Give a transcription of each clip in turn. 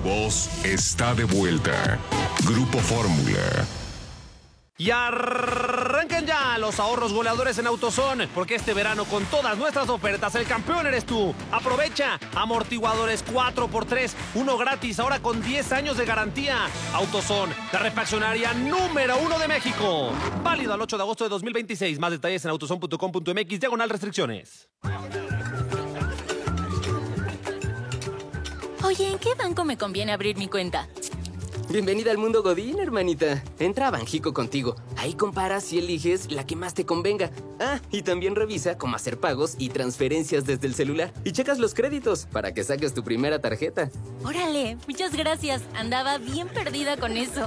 voz está de vuelta. Grupo Fórmula. Y arranquen ya los ahorros goleadores en AutoZone, porque este verano con todas nuestras ofertas el campeón eres tú. Aprovecha amortiguadores 4x3, uno gratis, ahora con 10 años de garantía. AutoZone, la refaccionaria número 1 de México. Válido al 8 de agosto de 2026. Más detalles en autozone.com.mx/restricciones. Oye, ¿en qué banco me conviene abrir mi cuenta? Bienvenida al mundo Godín, hermanita. Entra a Banjico contigo. Ahí comparas y eliges la que más te convenga. Ah, y también revisa cómo hacer pagos y transferencias desde el celular. Y checas los créditos para que saques tu primera tarjeta. Órale, muchas gracias. Andaba bien perdida con eso.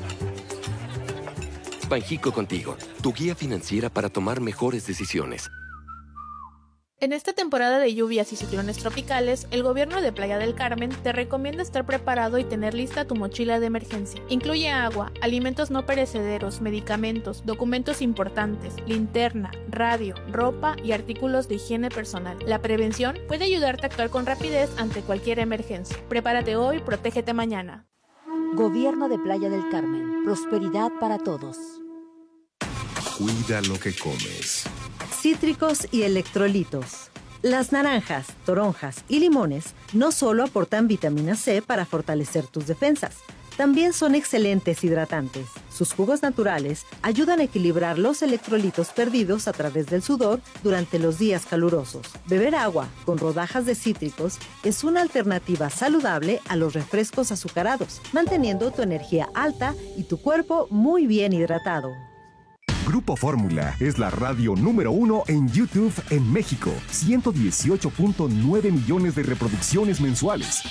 Banjico contigo, tu guía financiera para tomar mejores decisiones. En esta temporada de lluvias y ciclones tropicales, el gobierno de Playa del Carmen te recomienda estar preparado y tener lista tu mochila de emergencia. Incluye agua, alimentos no perecederos, medicamentos, documentos importantes, linterna, radio, ropa y artículos de higiene personal. La prevención puede ayudarte a actuar con rapidez ante cualquier emergencia. Prepárate hoy, protégete mañana. Gobierno de Playa del Carmen. Prosperidad para todos. Cuida lo que comes. Cítricos y electrolitos. Las naranjas, toronjas y limones no solo aportan vitamina C para fortalecer tus defensas, también son excelentes hidratantes. Sus jugos naturales ayudan a equilibrar los electrolitos perdidos a través del sudor durante los días calurosos. Beber agua con rodajas de cítricos es una alternativa saludable a los refrescos azucarados, manteniendo tu energía alta y tu cuerpo muy bien hidratado. Grupo Fórmula es la radio número 1 en YouTube en México. 118.9 millones de reproducciones mensuales.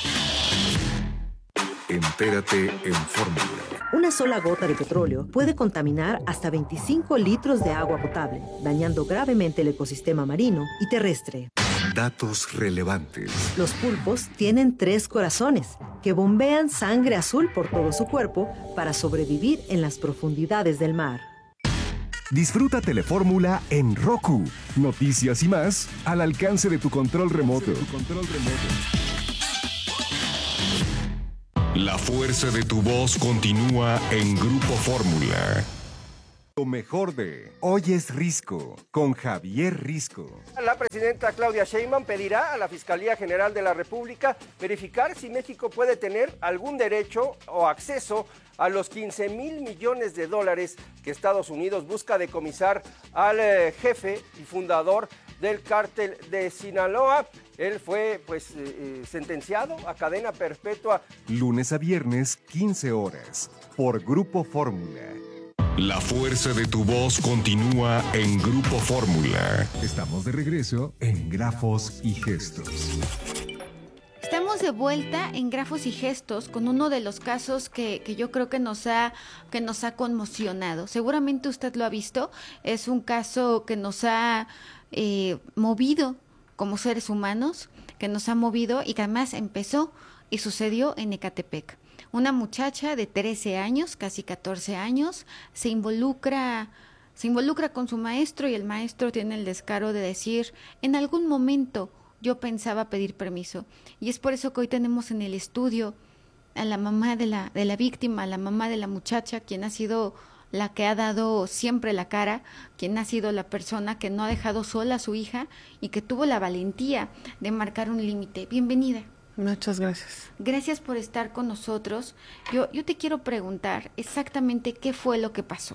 Entérate en Fórmula. Una sola gota de petróleo puede contaminar hasta 25 litros de agua potable, dañando gravemente el ecosistema marino y terrestre. Datos relevantes. Los pulpos tienen 3 corazones que bombean sangre azul por todo su cuerpo para sobrevivir en las profundidades del mar. Disfruta Telefórmula en Roku. Noticias y más al alcance de tu control remoto. La fuerza de tu voz continúa en Grupo Fórmula. Lo mejor de Hoy es Risco, con Javier Risco. La presidenta Claudia Sheinbaum pedirá a la Fiscalía General de la República verificar si México puede tener algún derecho o acceso a los 15,000 millones de dólares que Estados Unidos busca decomisar al jefe y fundador del cártel de Sinaloa. Él fue sentenciado a cadena perpetua. Lunes a viernes, 15 horas, por Grupo Fórmula. La fuerza de tu voz continúa en Grupo Fórmula. Estamos de regreso en Grafos y Gestos. Estamos de vuelta en Grafos y Gestos con uno de los casos que yo creo que nos ha conmocionado. Seguramente usted lo ha visto. Es un caso que nos ha movido como seres humanos, que nos ha movido y que además empezó y sucedió en Ecatepec. Una muchacha de 13 años, casi 14 años, se involucra con su maestro y el maestro tiene el descaro de decir, en algún momento yo pensaba pedir permiso. Y es por eso que hoy tenemos en el estudio a la mamá de la víctima, a la mamá de la muchacha, quien ha sido la que ha dado siempre la cara, quien ha sido la persona que no ha dejado sola a su hija y que tuvo la valentía de marcar un límite. Bienvenida. Muchas gracias. Gracias por estar con nosotros. Yo te quiero preguntar exactamente qué fue lo que pasó.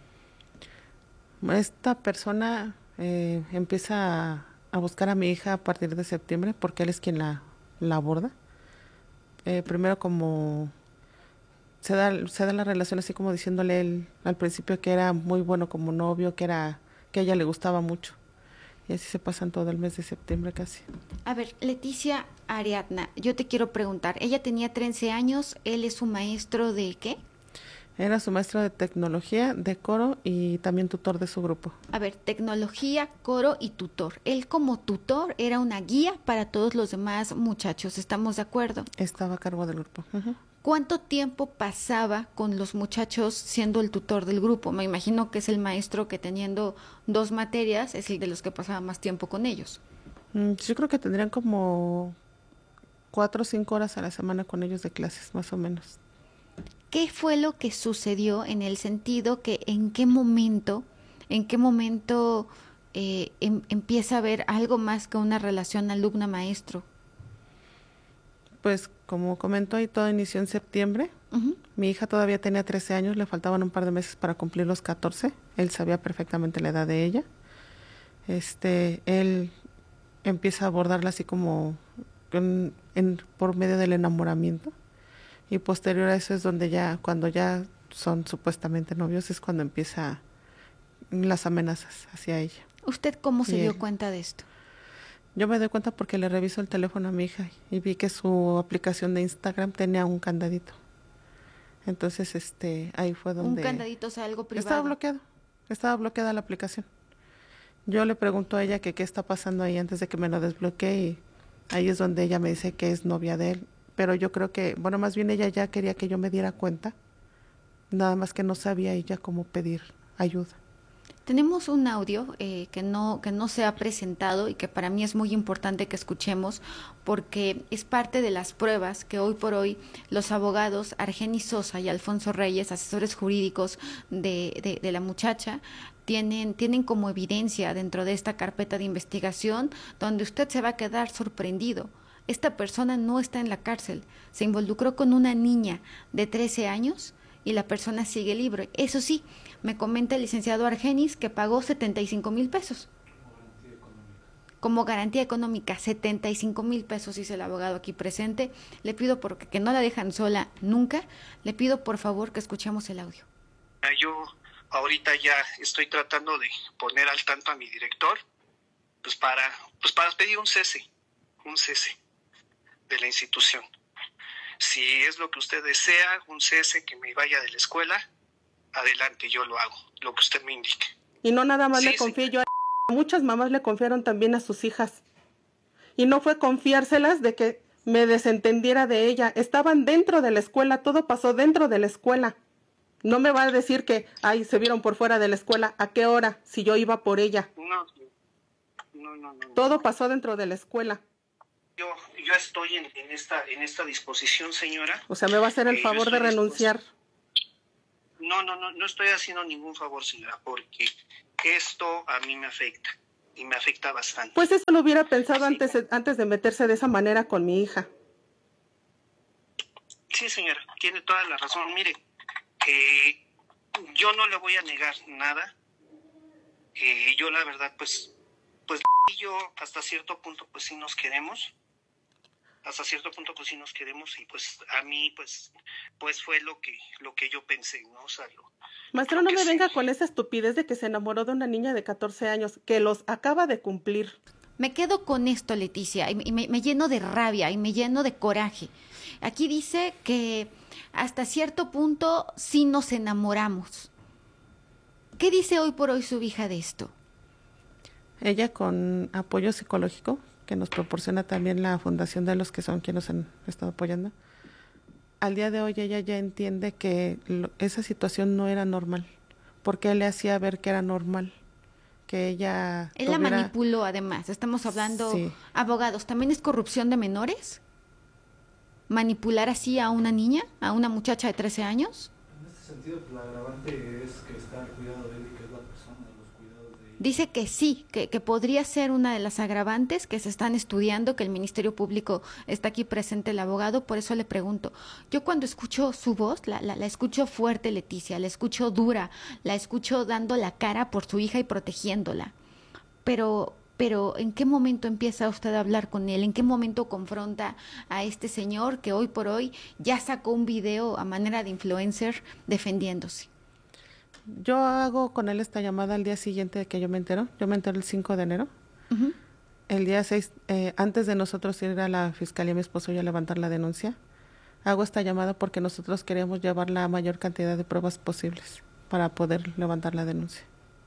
Esta persona empieza a buscar a mi hija a partir de septiembre porque él es quien la aborda. Primero como se da la relación así como diciéndole él al principio que era muy bueno como novio, que a ella le gustaba mucho. Y así se pasan todo el mes de septiembre casi. A ver, Leticia Ariadna, yo te quiero preguntar, ella tenía 13 años, ¿él es su maestro de qué? Era su maestro de tecnología, de coro y también tutor de su grupo. A ver, tecnología, coro y tutor. Él como tutor era una guía para todos los demás muchachos, ¿estamos de acuerdo? Estaba a cargo del grupo. Uh-huh. ¿Cuánto tiempo pasaba con los muchachos siendo el tutor del grupo? Me imagino que es el maestro que teniendo 2 materias es el de los que pasaba más tiempo con ellos. Yo creo que tendrían como 4 o 5 horas a la semana con ellos de clases, más o menos. ¿Qué fue lo que sucedió en el sentido que en qué momento empieza a haber algo más que una relación alumna-maestro? Pues como comentó, ahí todo inició en septiembre. Mi hija todavía tenía 13 años, le faltaban un par de meses para cumplir los 14. Él sabía perfectamente la edad de ella. Él empieza a abordarla así como por medio del enamoramiento. Y posterior a eso es donde cuando ya son supuestamente novios, es cuando empieza las amenazas hacia ella. ¿Usted cómo se dio cuenta de esto? Yo me doy cuenta porque le reviso el teléfono a mi hija y vi que su aplicación de Instagram tenía un candadito. Entonces, ahí fue donde... Un candadito, o sea, algo privado. Estaba bloqueada la aplicación. Yo le pregunto a ella que qué está pasando ahí antes de que me lo desbloquee y ahí es donde ella me dice que es novia de él. Pero yo creo que, bueno, más bien ella ya quería que yo me diera cuenta, nada más que no sabía ella cómo pedir ayuda. Tenemos un audio que no se ha presentado y que para mí es muy importante que escuchemos porque es parte de las pruebas que hoy por hoy los abogados Argenis Sosa y Alfonso Reyes, asesores jurídicos de la muchacha, tienen como evidencia dentro de esta carpeta de investigación donde usted se va a quedar sorprendido. Esta persona no está en la cárcel, se involucró con una niña de 13 años y la persona sigue libre. Eso sí, me comenta el licenciado Argenis que pagó 75,000 pesos. Como garantía económica, 75,000 pesos, dice el abogado aquí presente. Le pido que no la dejan sola nunca, le pido por favor que escuchemos el audio. Yo ahorita ya estoy tratando de poner al tanto a mi director, pues para pedir un cese de la institución. Si es lo que usted desea, un cese, que me vaya de la escuela, adelante, yo lo hago, lo que usted me indique. Y no nada más le confié yo a muchas mamás le confiaron también a sus hijas. Y no fue confiárselas de que me desentendiera de ella. Estaban dentro de la escuela, todo pasó dentro de la escuela. No me va a decir que, se vieron por fuera de la escuela. ¿A qué hora? Si yo iba por ella. No. Todo pasó dentro de la escuela. Yo estoy en esta disposición, señora. O sea, ¿me va a hacer el favor de renunciar? No estoy haciendo ningún favor, señora, porque esto a mí me afecta, y me afecta bastante. Pues eso lo hubiera pensado antes de meterse de esa manera con mi hija. Sí, señora, tiene toda la razón. Mire, yo no le voy a negar nada. Yo la verdad, pues y yo hasta cierto punto pues sí nos queremos. Y pues a mí pues fue lo que yo pensé, ¿no? O sea, Maestro, no me venga con esa estupidez de que se enamoró de una niña de 14 años, que los acaba de cumplir. Me quedo con esto, Leticia, y me lleno de rabia y me lleno de coraje. Aquí dice que hasta cierto punto sí nos enamoramos. ¿Qué dice hoy por hoy su hija de esto? Ella, con apoyo psicológico que nos proporciona también la fundación de los que son quienes han estado apoyando, al día de hoy ella ya entiende que esa situación no era normal, porque él le hacía ver que era normal, que ella Él la manipuló, además. Estamos hablando, sí. Abogados, ¿también es corrupción de menores? ¿Manipular así a una niña, a una muchacha de 13 años? En este sentido, pues, la agravante es que está al cuidado de él y que es la persona de los cuidados de ella. Dice que sí, que podría ser una de las agravantes que se están estudiando, que el Ministerio Público está aquí presente, el abogado. Por eso le pregunto, yo cuando escucho su voz, la escucho fuerte, Leticia, la escucho dura, la escucho dando la cara por su hija y protegiéndola, pero ¿en qué momento empieza usted a hablar con él? ¿En qué momento confronta a este señor que hoy por hoy ya sacó un video a manera de influencer defendiéndose? Yo hago con él esta llamada al día siguiente de que yo me entero. Yo me entero el 5 de enero. Uh-huh. El día 6, antes de nosotros ir a la fiscalía, mi esposo y yo a levantar la denuncia, hago esta llamada porque nosotros queríamos llevar la mayor cantidad de pruebas posibles para poder levantar la denuncia.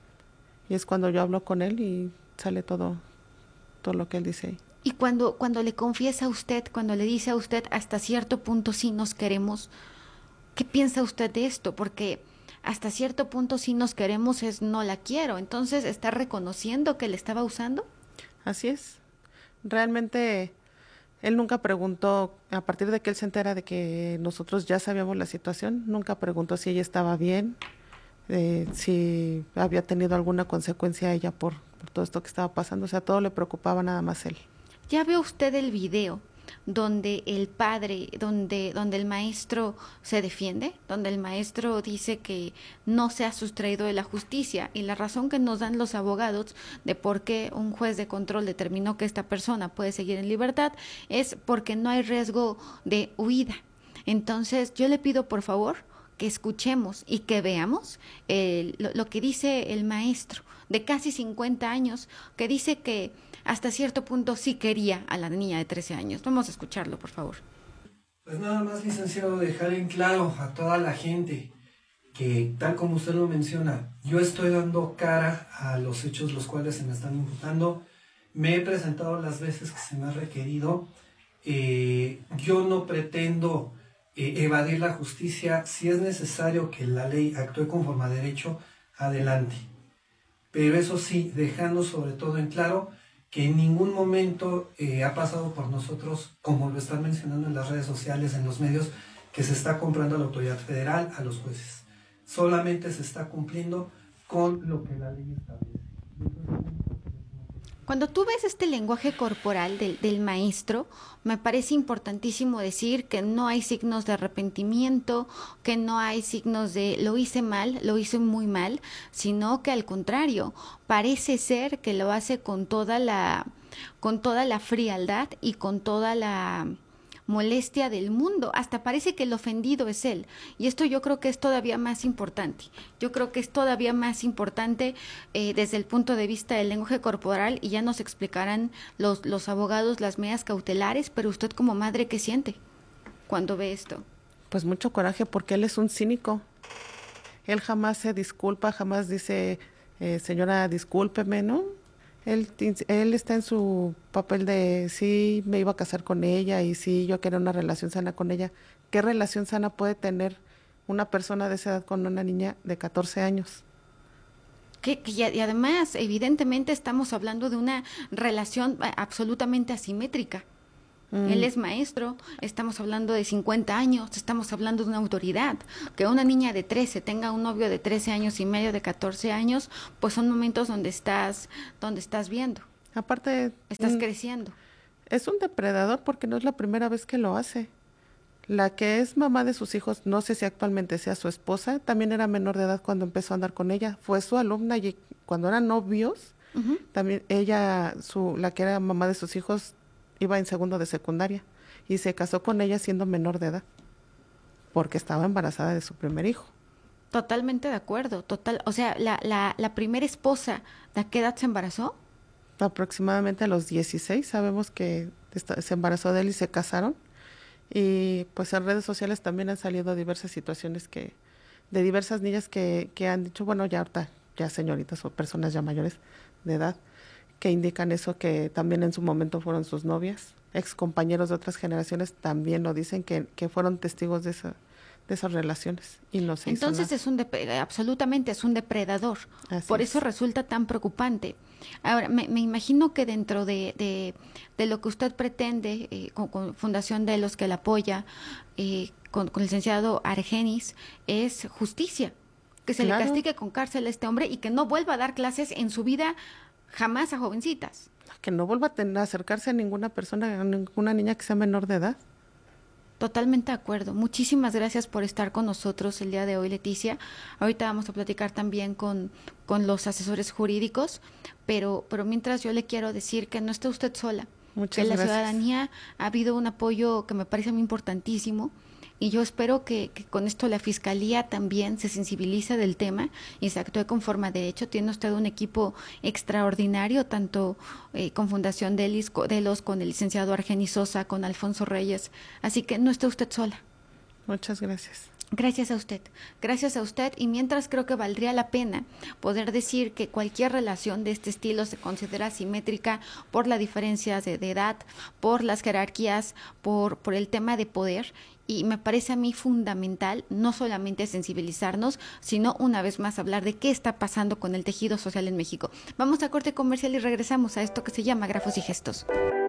Y es cuando yo hablo con él y sale todo lo que él dice ahí. Y cuando le confiesa a usted, cuando le dice a usted hasta cierto punto sí nos queremos, ¿qué piensa usted de esto? Porque hasta cierto punto sí nos queremos es no la quiero. Entonces, ¿está reconociendo que le estaba usando? Así es. Realmente Él nunca preguntó, a partir de que él se entera de que nosotros ya sabíamos la situación, nunca preguntó si ella estaba bien, si había tenido alguna consecuencia ella por todo esto que estaba pasando. O sea, todo le preocupaba nada más él. ¿Ya vio usted el video donde el padre, donde el maestro se defiende, donde el maestro dice que no se ha sustraído de la justicia, y la razón que nos dan los abogados de por qué un juez de control determinó que esta persona puede seguir en libertad es porque no hay riesgo de huida? Entonces yo le pido por favor que escuchemos y que veamos lo que dice el maestro de casi 50 años, que dice que hasta cierto punto sí quería a la niña de 13 años. Vamos a escucharlo, por favor. Pues nada más, licenciado, dejar en claro a toda la gente que, tal como usted lo menciona, yo estoy dando cara a los hechos los cuales se me están imputando. Me he presentado las veces que se me ha requerido. Yo no pretendo evadir la justicia. Si es necesario que la ley actúe conforme a derecho, adelante. Pero eso sí, dejando sobre todo en claro que en ningún momento ha pasado por nosotros, como lo están mencionando en las redes sociales, en los medios, que se está comprando a la autoridad federal, a los jueces. Solamente se está cumpliendo con lo que la ley establece. Cuando tú ves este lenguaje corporal del maestro, me parece importantísimo decir que no hay signos de arrepentimiento, que no hay signos de lo hice mal, lo hice muy mal, sino que al contrario, parece ser que lo hace con toda la frialdad y con toda la molestia del mundo. Hasta parece que el ofendido es él, y esto yo creo que es todavía más importante. Yo creo que es todavía más importante desde el punto de vista del lenguaje corporal, y ya nos explicarán los abogados las medidas cautelares, pero usted como madre, ¿qué siente cuando ve esto? Pues mucho coraje, porque él es un cínico. Él jamás se disculpa, jamás dice, señora, discúlpeme, ¿no? Él está en su papel de sí, me iba a casar con ella y sí, yo quería una relación sana con ella. ¿Qué relación sana puede tener una persona de esa edad con una niña de 14 años? Y además, evidentemente, estamos hablando de una relación absolutamente asimétrica. Él es maestro, estamos hablando de 50 años, estamos hablando de una autoridad. Que una niña de 13 tenga un novio de 13 años y medio, de 14 años, pues son momentos donde estás viendo. Aparte, estás creciendo. Es un depredador porque no es la primera vez que lo hace. La que es mamá de sus hijos, no sé si actualmente sea su esposa, también era menor de edad cuando empezó a andar con ella. Fue su alumna y cuando eran novios, también ella, la que era mamá de sus hijos, iba en segundo de secundaria y se casó con ella siendo menor de edad porque estaba embarazada de su primer hijo. Totalmente de acuerdo, o sea, la primera esposa, ¿de qué edad se embarazó? Aproximadamente a los 16, sabemos que se embarazó de él y se casaron. Y pues en redes sociales también han salido diversas situaciones de diversas niñas que han dicho, bueno, ya ahorita, ya señoritas o personas ya mayores de edad, que indican eso, que también en su momento fueron sus novias, ex compañeros de otras generaciones también lo dicen, que fueron testigos de esas relaciones y no se hizo nada. Entonces absolutamente es un depredador. Por eso resulta tan preocupante. Ahora, me imagino que dentro de lo que usted pretende con Fundación Delos, que la apoya, con el licenciado Argenis, es justicia, que se le castigue con cárcel a este hombre y que no vuelva a dar clases en su vida jamás a jovencitas. Que no vuelva a acercarse a ninguna persona, a ninguna niña que sea menor de edad. Totalmente de acuerdo. Muchísimas gracias por estar con nosotros el día de hoy, Leticia. Ahorita vamos a platicar también con los asesores jurídicos, pero mientras yo le quiero decir que no está usted sola. Muchas gracias. La ciudadanía ha habido un apoyo que me parece muy importantísimo. Y yo espero que con esto la Fiscalía también se sensibilice del tema y se actúe conforme a derecho. Tiene usted un equipo extraordinario, tanto con Fundación Delos, con el licenciado Argenis Sosa, con Alfonso Reyes. Así que no está usted sola. Muchas gracias. Gracias a usted, y mientras creo que valdría la pena poder decir que cualquier relación de este estilo se considera asimétrica por las diferencias de edad, por las jerarquías, por el tema de poder, y me parece a mí fundamental no solamente sensibilizarnos, sino una vez más hablar de qué está pasando con el tejido social en México. Vamos a corte comercial y regresamos a esto que se llama Grafos y Gestos.